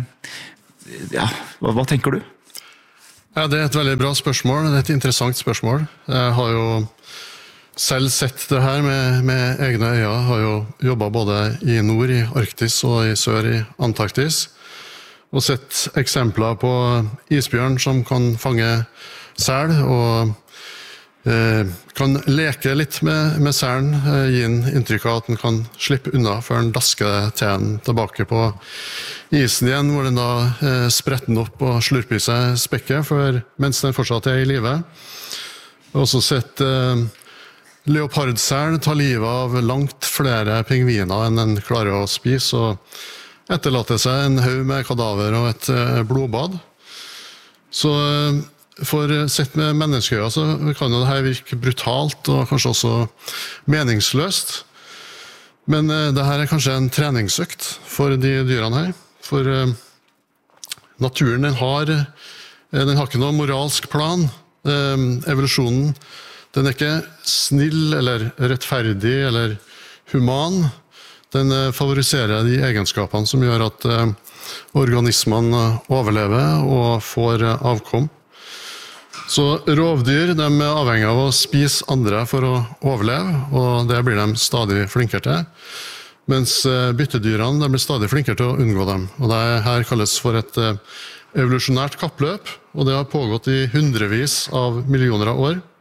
ja, hva, hva tenker du? Ja, det er et veldig bra spørsmål, det er et interessant spørsmål. Jeg har jo selv sett det her med, med egne øyne, jeg har jo jobbet både i nord, i Arktis og i sør i Antarktis, og sett eksempler på isbjørn som kan fange sel, og eh, kan leke litt med, med selen, eh, gi en inntrykk av at den kan slippe unna før den dasker til den tilbake på isen igjen, hvor den da eh, spretter den opp og slurper i seg spekket, for, mens den fortsatt er i livet. Jeg har også sett eh, leopardsel ta livet av langt flere pingviner enn den klarer å spise, og etterlater seg en haug med kadaver og et eh, blodbad. Så eh, for sett med menneskeøyne så kan jo det her virke brutalt og kanskje også meningsløst. Men eh, det her er kanskje en treningsøkt for de dyrene her. For eh, naturen den har, eh, den har ikke noe moralsk plan. Eh, evolusjonen den er ikke snill eller rettferdig eller human. Den eh, favoriserer de egenskapene som gjør at eh, organismene overlever og får eh, avkom. Så rovdyr de er avhengig av å spise andre for å overleve, og det blir de stadig flinkere til. Mens byttedyrene de blir stadig flinkere til å unngå dem. Og det her kalles for et evolusjonært kappløp, og det har pågått i hundrevis av millioner av år.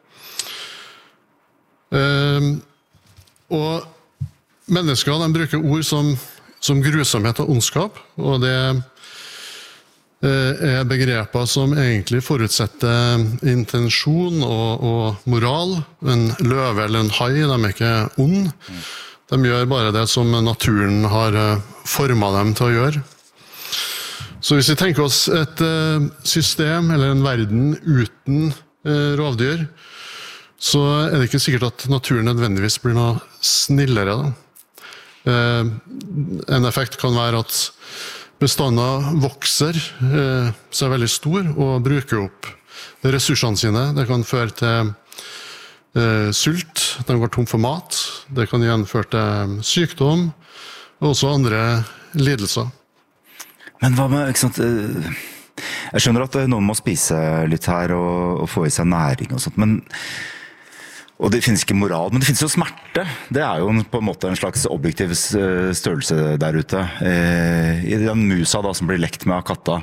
Og mennesker de bruker ord som, som grusomhet og ondskap, og det er begreper som egentlig forutsetter intensjon og, og moral. En løve eller en hai, de er ikke ond. De gjør bare det som naturen har formet dem til å gjøre. Så hvis vi tenker oss et system eller en verden uten rovdyr, så er det ikke sikkert at naturen nødvendigvis blir noe snillere. Da. En effekt kan være at bestanden vokser eh, seg veldig stor og bruker opp ressursene sine. Det kan føre til eh, sult, de går tom for mat. Det kan igjen føre til sykdom og også andre lidelser. Men hva med, ikke sant, jeg skjønner at noen må spise litt her og, og få i seg næring og sånt, men og det finnes ikke moral, men det finnes jo smerte. Det er jo på en måte en slags objektiv størrelse der ute. I den musa da, som blir lekt med av katta,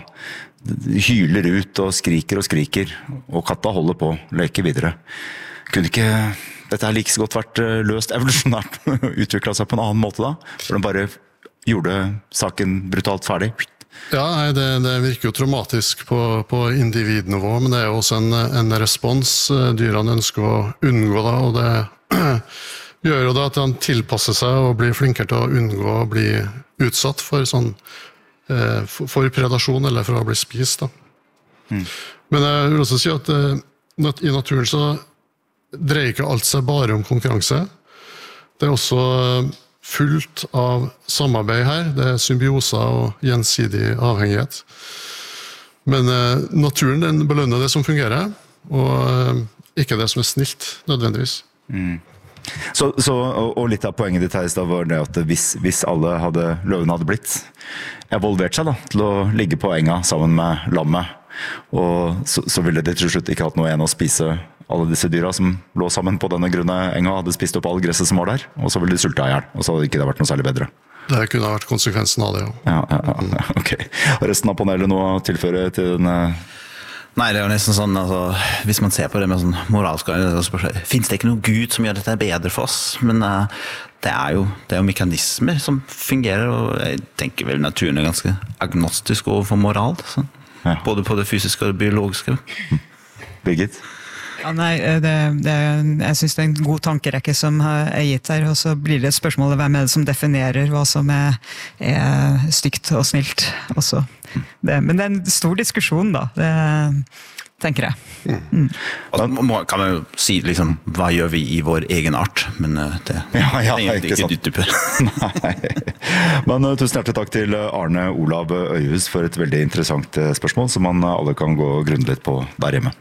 hyler ut og skriker og skriker, og katta holder på, leker videre. Kunne ikke dette her like så godt vært løst evolusjonært, utviklet seg på en annen måte da? For den bare gjorde saken brutalt ferdig. Ja, nei, det, det virker jo traumatisk på, på individnivå, men det er jo også en, en respons dyrene ønsker å unngå da, og det gjør jo det at de tilpasser seg og blir flinkere til å unngå å bli utsatt for, sånn, eh, for, for predasjon eller for å bli spist. Da. Mm. Men jeg vil også si at eh, i naturen så dreier ikke alt seg bare om konkurranse. Det er også fullt av samarbeid her. Det er symbioser og gjensidig avhengighet. Men eh, naturen den belønner det som fungerer, og eh, ikke det som er snilt, nødvendigvis. Mm. Så, så, og litt av poenget ditt her i stedet var det at hvis, hvis alle hadde, løvene hadde blitt evolvert seg da, til å ligge på enga sammen med lammet, og så, så ville de til slutt ikke hatt noe igjen å spise alle disse dyra som lå sammen på denne grunne enga, hadde spist opp all gresset som var der, og så ville de sulta ihjel, og så hadde ikke det vært noe særlig bedre. Det kunne vært konsekvensen av det, jo. Ja, ja, ja, ok. Og resten av panelet noe å tilføre til den... Nei, det er jo nesten sånn, altså, hvis man ser på det med sånn moralsk, så finnes det ikke noe Gud som gjør dette bedre for oss, men uh, det er jo, det er jo mekanismer som fungerer, og jeg tenker vel naturen er ganske agnostisk overfor moral, så. Ja. Både på det fysiske og det biologiske. Birgit? Ja, nei, det, det, jeg synes det er en god tankerekke som er gitt her, og så blir det spørsmålet hvem er det som definerer hva som er, er stygt og snilt også. Det, men det er en stor diskusjon da, det tenker jeg. Mm. Og så kan man jo si liksom, hva gjør vi i vår egen art, men det, ja, ja, det er ikke ikke dyttyper. Nei. Men uh, tusen hjertelig takk til Arne Olav Øyhus for et veldig interessant uh, spørsmål, som man alle kan gå og grunne litt på der hjemme.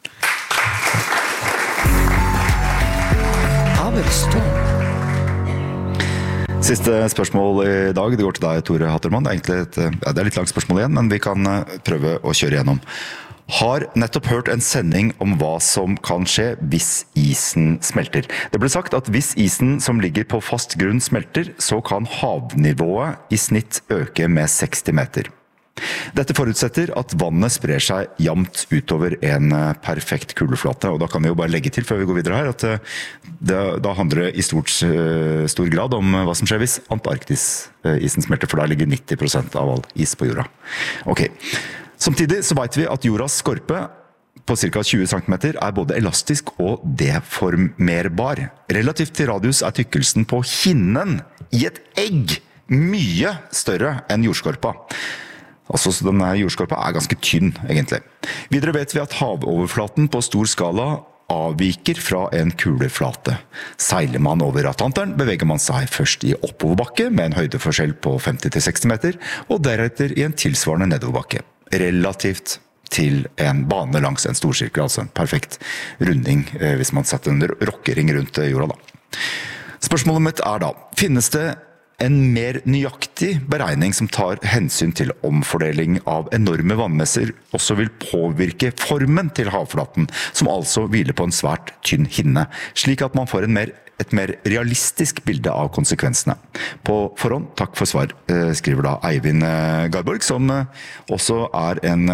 Siste spørsmål i dag, det går til deg, Tore Hattermann. Det er egentlig et, ja, det er litt langt spørsmål igjen, men vi kan prøve å kjøre igjennom. Har nettopp hørt en sending om hva som kan skje hvis isen smelter. Det ble sagt at hvis isen som ligger på fast grunn smelter, så kan havnivået i snitt øke med seksti meter. Dette forutsetter at vannet sprer seg jevnt utover en perfekt kuleflate, og da kan vi jo bare legge til før vi går videre her, at det, da handler det i stort, stor grad om hva som skjer hvis Antarktis-isen smelter, for der ligger nitti prosent av all is på jorda. Ok, samtidig så vet vi at jordas skorpe på ca. tjue centimeter er både elastisk og deformerbar. Relativt til radius er tykkelsen på hinnen i et egg mye større enn jordskorpa. Altså, så denne jordskorpa er ganske tynn, egentlig. Videre vet vi at havoverflaten på stor skala avviker fra en kuleflate. Seiler man over Atlanteren, beveger man seg først i oppoverbakke med en høydeforskjell på femti til seksti meter, og deretter i en tilsvarende nedoverbakke. Relativt til en bane langs en storsirkel, altså en perfekt runding hvis man setter en rockering rundt jorda. Da. Spørsmålet mitt er da, finnes det en mer nøyaktig beregning som tar hensyn til omfordeling av enorme vannmasser også vil påvirke formen til havflaten, som altså hviler på en svært tynn hinne, slik at man får en mer, et mer realistisk bilde av konsekvensene. På forhånd, takk for svar, skriver da Eivind Garborg, som også er en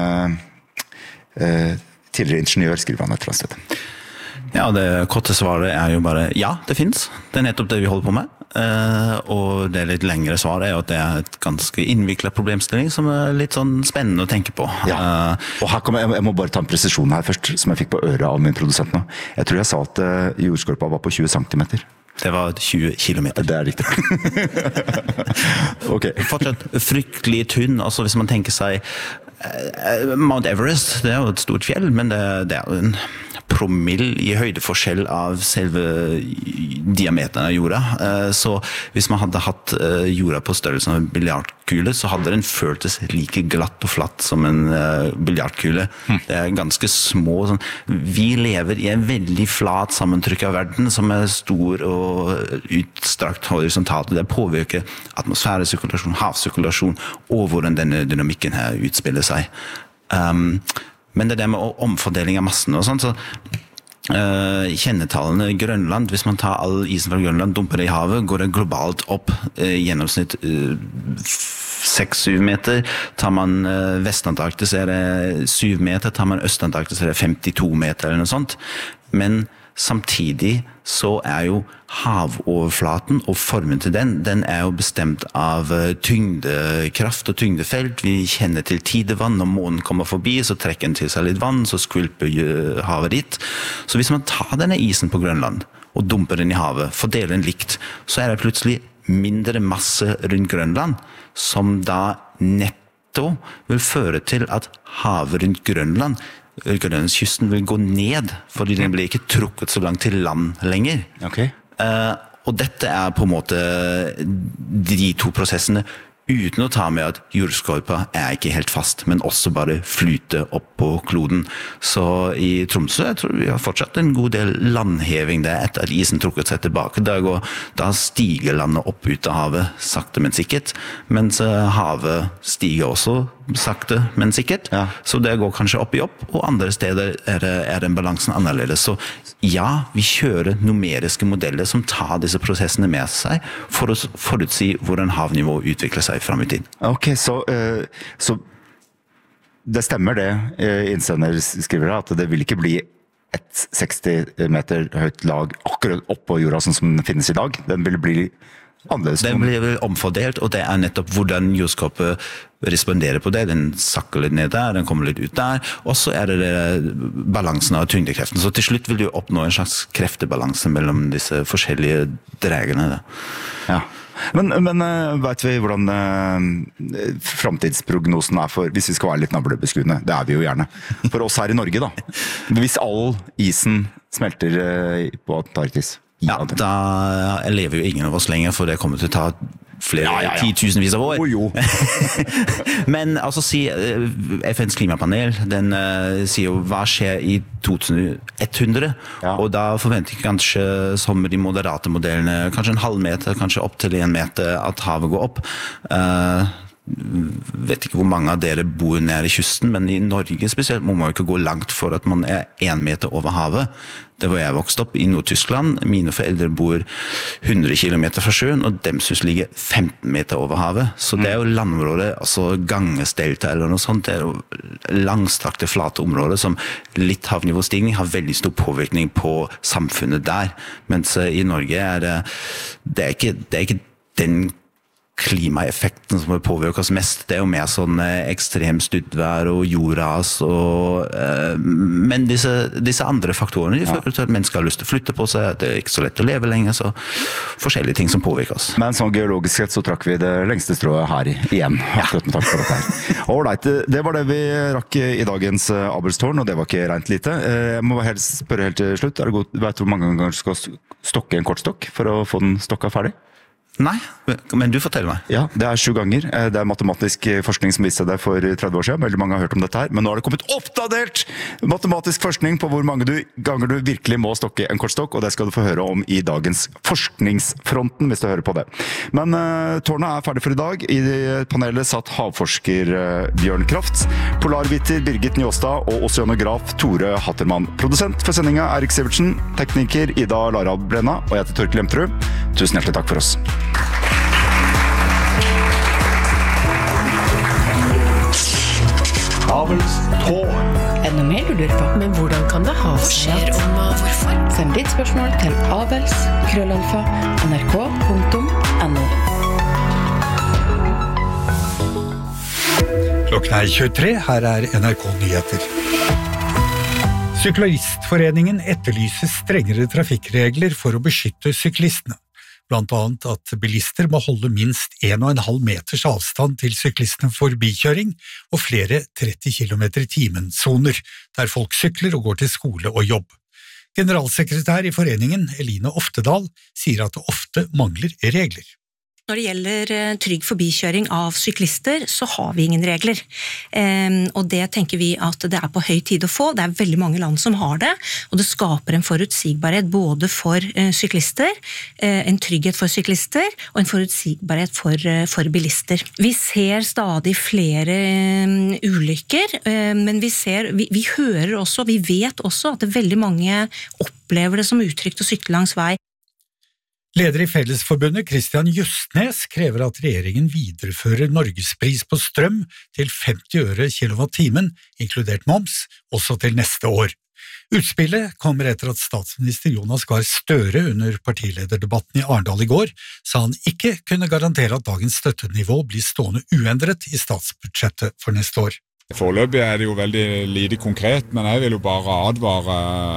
eh, tidligere ingeniør, skriver han et eller annet sted. Ja, det korte svaret er jo bare ja, det finnes. Det er nettopp det vi holder på med. Uh, og det litt lengre svaret er jo at det er et ganske innviklet problemstilling som er litt sånn spennende å tenke på. Ja. Uh, og her kommer, jeg, jeg må bare ta en presisjon her først, som jeg fikk på øret av min produsent nå. Jeg tror jeg sa at uh, jordskorpa var på tjue centimeter. Det var tjue kilometer. Det er riktig. Ok. Fortsatt fryktelig tynn, altså hvis man tenker seg uh, Mount Everest, det er jo et stort fjell, men det, det er jo en promille i høydeforskjell av selve diameteren av jorda. Så hvis man hadde hatt jorda på størrelsen av en biljardkule, så hadde den føltes like glatt og flatt som en biljardkule. Det er ganske små. Sånn. Vi lever i en veldig flat sammentrykk av verden, som er stor og utstrakt horisontalt. Det påvirker atmosfæresirkulasjon, havsirkulasjon, og hvordan denne dynamikken her utspiller seg. Um, Men det der med omfordeling av massen og sånt, så uh, kjennetallene i Grønland, hvis man tar all isen fra Grønland, dumper det i havet, går det globalt opp uh, gjennomsnitt uh, seks til syv meter. Tar man uh, Vest-Antarktis er det syv meter, tar man Øst-Antarktis er det femtito meter eller noe sånt. Men samtidig så er jo havoverflaten og formen til den, den er jo bestemt av tyngdekraft og tyngdefelt. Vi kjenner til tidevann. Når månen kommer forbi, så trekker den til seg litt vann, så skvulper havet dit. Så hvis man tar denne isen på Grønland og dumper den i havet, fordeler den likt, så er det plutselig mindre masse rundt Grønland, som da netto vil føre til at havet rundt Grønland Grønlandskysten vil gå ned, fordi den blir ikke trukket så langt til land lenger. Okay. Uh, og dette er på en måte de to prosessene, uten å ta med at jordskorpa er ikke helt fast, men også bare flyter opp på kloden. Så i Tromsø, jeg tror vi har fortsatt en god del landheving der, etter at isen trukket seg tilbake. Da, går, da stiger landet opp ut av havet, sakte men sikkert, mens havet stiger også sakte, men sikkert. Ja. Så det går kanskje opp i opp, og andre steder er, det, er den balansen annerledes. Så ja, vi kjører numeriske modeller som tar disse prosessene med seg for å forutsi hvordan havnivået utvikler seg frem i tid. Ok, så, uh, så det stemmer det, innsender skriver at det vil ikke bli et seksti meter høyt lag akkurat oppå jorda sånn som den finnes i dag. Den vil bli annerledes. Den blir vel omfordelt, og det er nettopp hvordan jordskapet responderer på det. Den sakker litt ned der, den kommer litt ut der, og så er det, det balansen av tyngdekreften. Så til slutt vil du oppnå en slags kreftebalanse mellom disse forskjellige dregene. Ja. Men, men vet vi hvordan uh, fremtidsprognosen er for, hvis vi skal være litt navlebeskuende, det er vi jo gjerne, for oss her i Norge da. Hvis all isen smelter uh, på Antarktis. Ja, da lever jo ingen av oss lenger, for det kommer til å ta flere ja, ja, ja. titusenvis av år. Oh, jo. Men altså, si, F N's klimapanel, den uh, sier jo hva skjer i tjuehundre, ja. Og da forventer jeg kanskje, som de moderate modellene, kanskje en halv meter, kanskje opp til en meter at havet går opp. Uh, vet ikke hvor mange av dere bor nær i kysten, men i Norge spesielt må man ikke gå langt for at man er en meter over havet. Det var jeg vokst opp i Nord-Tyskland. Mine foreldre bor hundre kilometer fra sjøen, og deres hus ligger femten meter over havet. Så det er jo landområdet, altså Gangesdelta eller noe sånt, det er jo langstrakte flate områder som litt havnivåstigning har veldig stor påvirkning på samfunnet der. Mens i Norge er det, det er ikke, det er ikke den klimaeffekten som påvirker oss mest. Det er jo mer sånn ekstrem studdvær og jordras og, uh, men disse, disse andre faktorene, de fører til at mennesker har lyst til å flytte på seg, det er ikke så lett å leve lenger, så forskjellige ting som påvirker oss. Men sånn geologisk sett så trakk vi det lengste strået her igjen. Akkurat med takk for dette her. Alright, det var det vi rakk i dagens Abelstårn, og det var ikke rent lite. Jeg må helst spørre helt til slutt, er det godt, vet du hvor mange ganger du skal stokke en kortstokk for å få den stokka ferdig? Nei, men du forteller meg. Ja, det er sju ganger. Det er matematisk forskning som viste det for tretti år siden. Veldig mange har hørt om dette her, men nå har det kommet oppdatert matematisk forskning på hvor mange du, ganger du virkelig må stokke en kortstokk, og det skal du få høre om i dagens forskningsfronten, hvis du hører på det. Men uh, tårnet er ferdig for i dag. I panelet satt havforsker uh, Bjørn Kraft, polarviter Birgit Njåstad og oceanograf Tore Hattermann. Produsent for sendinga Erik Sivertsen, tekniker Ida Lara Brenna, og jeg heter Torkel Lemtrud. Tusen hjertelig takk for oss. Abelstårn. Er det noe mer du lurer på? Men hvordan kan det ha seg? Om, uh, hvorfor? Send ditt spørsmål til abels krøllalfa nrk punktum no. Klokken er tjuetre, her er N R K Nyheter. Syklistforeningen etterlyser strengere trafikkregler for å beskytte syklistene. Blant annet at bilister må holde minst en og en halv meters avstand til syklistene for bikjøring og flere tretti kilometer i timen-soner, der folk sykler og går til skole og jobb. Generalsekretær i foreningen, Eline Oftedal, sier at det ofte mangler regler. Når det gjelder trygg forbikjøring av syklister, så har vi ingen regler. Um, og det tenker vi at det er på høy tid å få. Det er veldig mange land som har det, og det skaper en forutsigbarhet både for uh, syklister, uh, en trygghet for syklister, og en forutsigbarhet for, uh, for bilister. Vi ser stadig flere um, ulykker, uh, men vi, ser, vi, vi hører også, vi vet også at det veldig mange opplever det som utrygt å sykle langs vei. Leder i Fellesforbundet, Christian Justnes, krever at regjeringen viderefører Norgespris på strøm til femti øre kilowatt-timen, inkludert moms, også til neste år. Utspillet kommer etter at statsminister Jonas Gahr Støre under partilederdebatten i Arendal i går sa han ikke kunne garantere at dagens støttenivå blir stående uendret i statsbudsjettet for neste år. Foreløpig er det jo veldig lite konkret, men jeg vil jo bare advare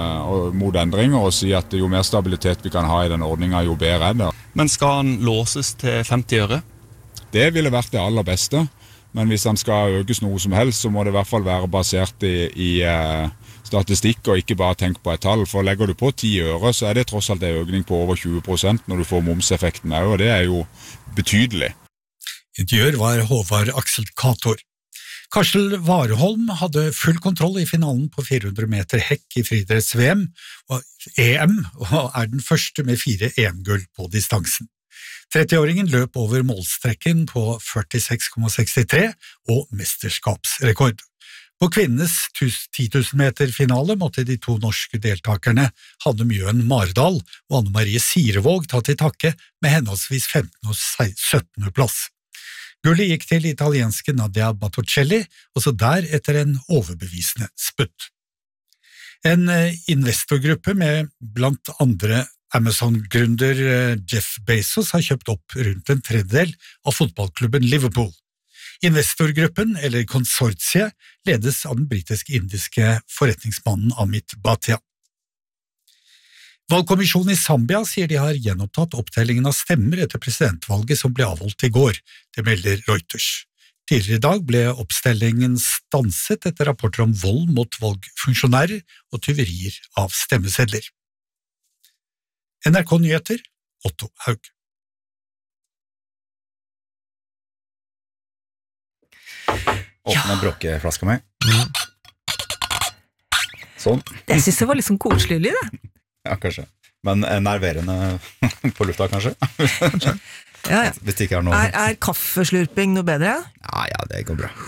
mot endringer og si at jo mer stabilitet vi kan ha i den ordningen, jo bedre er det. Men skal han låses til femti øre? Det ville vært det aller beste, men hvis han skal økes noe som helst, så må det i hvert fall være basert i, i uh, statistikk og ikke bare tenke på et tall. For legger du på ti øre, så er det tross alt en økning på over tjue prosent når du får momseffekten her, og det er jo betydelig. Intervjuer var Håvard Aksel Kator. Karsel Warholm hadde full kontroll i finalen på fire hundre meter hekk i friidretts-V M og E M, og er den første med fire E M-gull på distansen. trettiåringen løp over målstrekken på førtiseks komma sekstitre og mesterskapsrekord. På kvinnenes ti tusen meter finale måtte de to norske deltakerne Hanne Mjøen Mardal og Anne Marie Sirevåg ta til takke med henholdsvis femtende og syttende plass. Gullet gikk til italienske Nadia Battocelli, også der etter en overbevisende sputt. En investorgruppe med blant andre Amazon-gründer Jeff Bezos har kjøpt opp rundt en tredjedel av fotballklubben Liverpool. Investorgruppen, eller konsortiet, ledes av den britisk-indiske forretningsmannen Amit Bhatia. Valgkommisjonen i Zambia sier de har gjenopptatt opptellingen av stemmer etter presidentvalget som ble avholdt i går, det melder Reuters. Tidligere i dag ble oppstellingen stanset etter rapporter om vold mot valgfunksjonærer og tyverier av stemmesedler. N R K Nyheter, Otto Haug. Åpne brokkeflaska mi. Sånn. Jeg synes det var litt sånn koselig lyd, det. Ja, kanskje. Men nerverende på lufta, kanskje? Ja, ja. Hvis det ikke er noe... Er, er kaffeslurping noe bedre? Ja, ja, det går bra.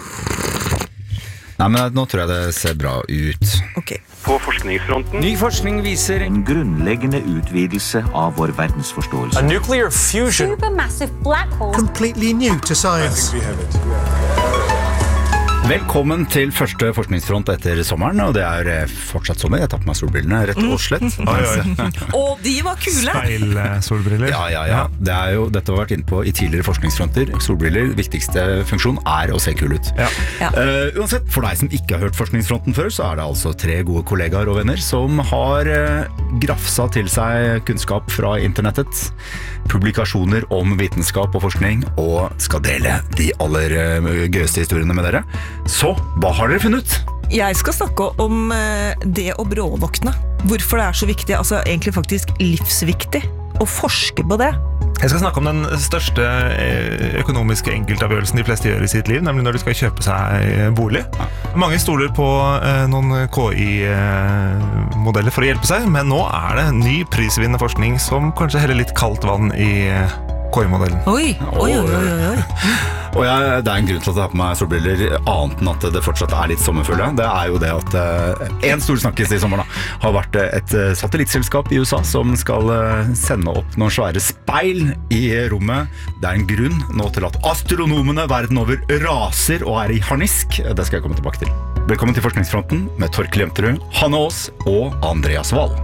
Nei, men nå tror jeg det ser bra ut. Ok. På forskningsfronten. Ny forskning viser en grunnleggende utvidelse av vår verdensforståelse. A nuclear fusion. Supermassive black hole. Completely new to science. I think we have it. Velkommen til første forskningsfront etter sommeren, og det er fortsatt sommer. Jeg tar på meg solbrillene, rett og slett. Oi, oi. Og de var kule! Speil-solbriller. Ja, ja, ja. Det er jo, dette har vært inne på i tidligere forskningsfronter. Solbriller, viktigste funksjon er å se kul ut. Ja. Ja. Uh, uansett, for deg som ikke har hørt forskningsfronten før, så er det altså tre gode kollegaer og venner som har uh, grafsa til seg kunnskap fra internettet, publikasjoner om vitenskap og forskning, og skal dele de aller uh, gøyeste historiene med dere. Så, hva har dere funnet ut? Jeg skal snakke om det å bråvåkne. Hvorfor det er så viktig, altså egentlig faktisk livsviktig, å forske på det. Jeg skal snakke om den største økonomiske enkeltavgjørelsen de fleste gjør i sitt liv, nemlig når de skal kjøpe seg bolig. Mange stoler på noen K I-modeller for å hjelpe seg, men nå er det ny prisvinnende forskning som kanskje heller litt kaldt vann i K I-modellen. Oi, oi, oi, oi, oi. Og jeg, det er en grunn til at jeg har på meg solbriller, annet enn at det fortsatt er litt sommerfulle. Det er jo det at uh, en stor snakkes i sommer da, har vært et uh, satellittselskap i U S A som skal uh, sende opp noen svære speil i rommet. Det er en grunn nå til at astronomene verden over raser og er i harnisk. Det skal jeg komme tilbake til. Velkommen til Forskningsfronten med Torkel Jemterud, Hanne Aas og Andreas Wahl.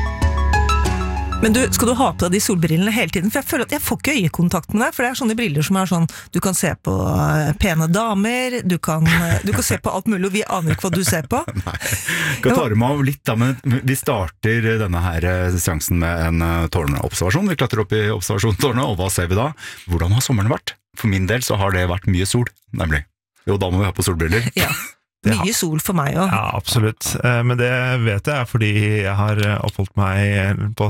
Men du, skal du ha på deg de solbrillene hele tiden? For jeg føler at jeg får ikke øyekontakt med deg, for det er sånne briller som er sånn, du kan se på pene damer, du kan, du kan se på alt mulig, og vi aner ikke hva du ser på. Nei, kan ta dem av litt da, men vi starter denne her seansen med en tårnobservasjon. Vi klatrer opp i observasjonstårnet, og hva ser vi da? Hvordan har sommeren vært? For min del så har det vært mye sol, nemlig. Jo, da må vi ha på solbriller. Ja. Mye sol for meg også. Ja, absolutt. Men det vet jeg fordi jeg har oppholdt meg på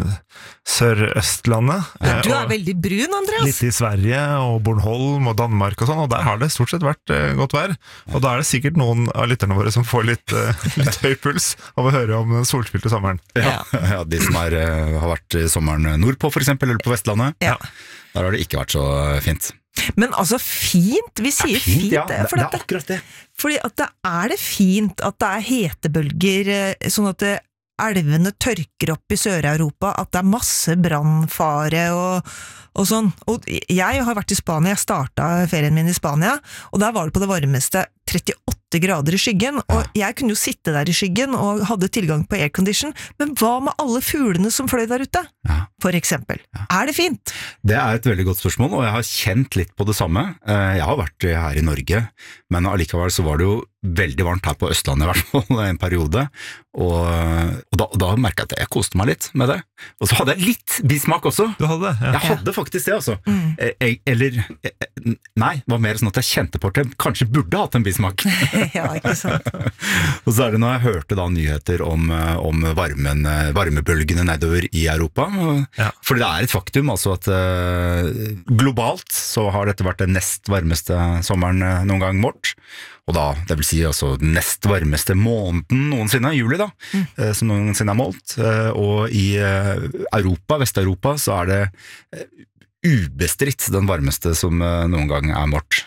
Sør-Østlandet. Ja, du er veldig brun, Andreas. Litt i Sverige og Bornholm og Danmark og sånn, og der har det stort sett vært godt vær. Og da er det sikkert noen av lytterne våre som får litt, litt høy puls av å høre om den solspilte sommeren. Ja, ja, de som er, har vært i sommeren nordpå for eksempel, eller på Vestlandet. Ja. Der har det ikke vært så fint. Men altså fint, vi sier ja, fint, fint, ja. det, det, det er akkurat det. Fordi at det er det fint at det er hetebølger, sånn at det, elvene tørker opp i Sør-Europa, at det er masse brannfare og, og sånn. Og jeg har vært i Spania, jeg startet ferien min i Spania, og der var det på det varmeste trettiåtte grader i skyggen, og jeg kunne jo sitte der i skyggen og hadde tilgang på aircondition, men hva med alle fuglene som fløy der ute? Ja. For eksempel. Ja. Er det fint? Det er et veldig godt spørsmål, og jeg har kjent litt på det samme. Jeg har vært her i Norge, men allikevel så var det jo veldig varmt her på Østlandet i hvert fall en periode, og, og da, da merket jeg at jeg koste meg litt med det. Og så hadde jeg litt bismak også. Du hadde det? Ja. Jeg hadde faktisk det, altså. Mm. Jeg, eller, nei, det var mer sånn at jeg kjente på at jeg kanskje burde hatt en bismak. Ja, ikke sant. Og så er det når jeg hørte da nyheter om, om varmen, varmebølgene nedover i Europa, ja. For det er et faktum altså at uh, globalt så har dette vært den nest varmeste sommeren uh, noen gang målt, og da, det vil si altså den nest varmeste måneden noensinne, juli da, mm. uh, som noensinne er målt, uh, og i uh, Europa, Vest-Europa, så er det uh, ubestridt den varmeste som uh, noen gang er målt.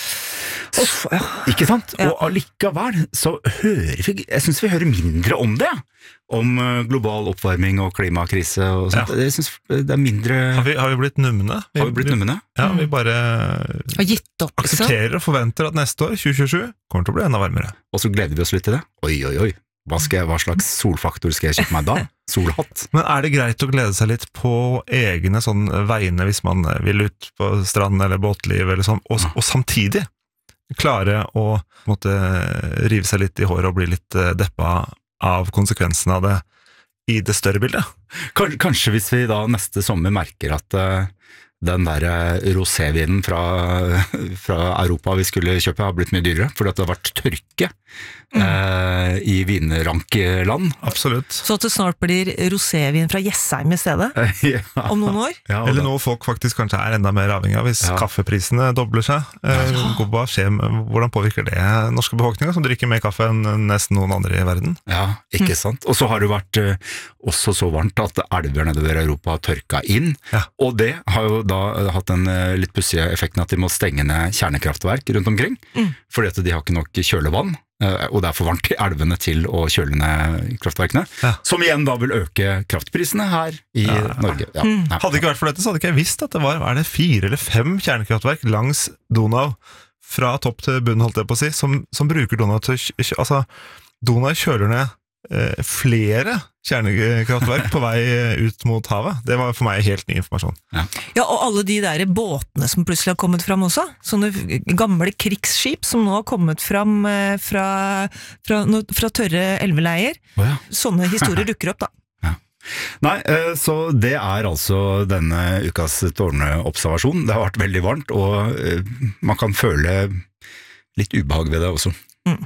Uff, ja. Ikke sant? Ja. Og allikevel så hører vi, jeg synes vi hører mindre om det, om global oppvarming og klimakrise og sånt. Ja. Jeg synes det er mindre... Har vi, har vi blitt nummende? Vi, har vi blitt nummende? Ja, vi bare har gitt opp, aksepterer og forventer at neste år, tjue tjuesju, kommer til å bli enda varmere. Og så gleder vi oss litt til det. Oi, oi, oi. hva, skal jeg, hva slags solfaktor skal jeg kjøpe meg da? Solhatt. Men er det greit å glede seg litt på egne sånn veiene hvis man vil ut på strand eller båtliv eller sånn, og, og samtidig klare å måtte rive seg litt i håret og bli litt deppa av konsekvensene av det i det større bildet? Kanskje hvis vi da neste sommer merker at uh, den der rosévinen fra, fra Europa vi skulle kjøpe har blitt mye dyrere, fordi at det har vært tørke mm. uh, i vinrankland. Absolutt. Så at det snart blir rosévin fra Jessheim i stedet? ja. Om noen år? Ja, Eller noe folk faktisk kanskje er enda mer avhengig av hvis ja. kaffeprisene dobler seg. Uh, ja. skjer, hvordan påvirker det norske befolkninger som drikker mer kaffe enn nesten noen andre i verden? Ja, ikke mm. sant. Og så har det vært uh, også så varmt at elver nedover Europa har tørka inn, ja. og det har jo da hatt den litt pussige effekten at de må stenge ned kjernekraftverk rundt omkring, mm. fordi at de har ikke nok kjølevann, og det er for varmt i elvene til å kjøle ned kraftverkene, ja. som igjen da vil øke kraftprisene her i ja. Norge. Ja. Mm. Hadde det ikke vært for dette, så hadde ikke jeg visst at det var, er det fire eller fem kjernekraftverk langs Donau, fra topp til bunn, holdt jeg på å si, som, som bruker Donau til, altså Donau kjøler ned eh, flere kjernekraftverk på vei ut mot havet. Det var for meg helt ny informasjon. Ja, ja og alle de der båtene som plutselig har kommet fram også, sånne gamle krigsskip som nå har kommet fram fra, fra, fra tørre elveleier. Oh, ja. Sånne historier dukker opp da. Ja. Nei, så det er altså denne ukas tårneobservasjon. Det har vært veldig varmt, og man kan føle litt ubehag ved det også. Mm.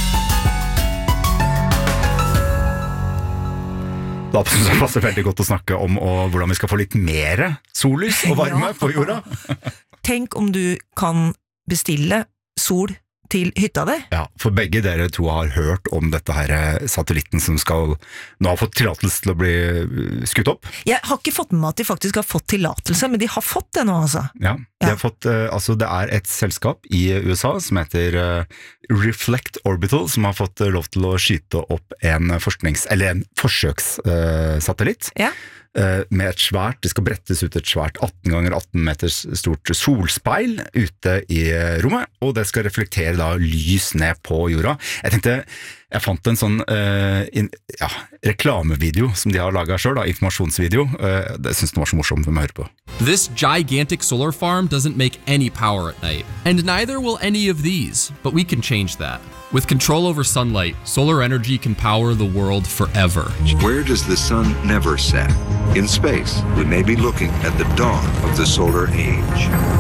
Da passer det veldig godt å snakke om og hvordan vi skal få litt mer sollys og varme ja. på jorda. Tenk om du kan bestille sol til hytta der. Ja, for begge dere to har hørt om dette her satellitten som skal nå ha fått tillatelse til å bli skutt opp. Jeg har ikke fått med meg at de faktisk har fått tillatelse, men de har fått det nå altså. Ja, de har fått, altså det er et selskap i U S A som heter Reflect Orbital, som har fått lov til å skyte opp en forsknings, eller en forsøkssatellitt. Ja. Med et svært, det skal brettes ut et svært atten ganger atten meters stort solspeil ute i rommet, og det skal reflektere da lys ned på jorda. Jeg tenkte, jeg fant en sånn uh, in, ja, reklamevideo som de har laget selv, da, informasjonsvideo. Uh, det synes den var så morsom for meg å høre på. This gigantic solar farm doesn't make any power at night, and neither will any of these, but we can change that. With control over sunlight, solar energy can power the world forever. Where does the sun never set? In space, we may be looking at the dawn of the solar age.